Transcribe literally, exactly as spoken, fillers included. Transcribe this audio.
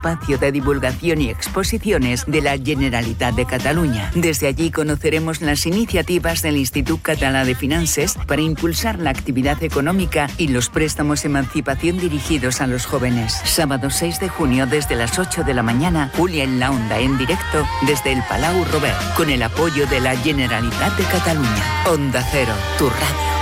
espacio de divulgación y exposiciones de la Generalitat de Cataluña. Desde allí conoceremos las iniciativas del Institut Català de Finances para impulsar la actividad económica y los préstamos emancipación dirigidos a los jóvenes. Sábado seis de junio desde las ocho de la mañana, Julia en la Onda en directo desde el Palau Robert, con el apoyo de la Generalitat de Cataluña. Onda Cero, tu radio.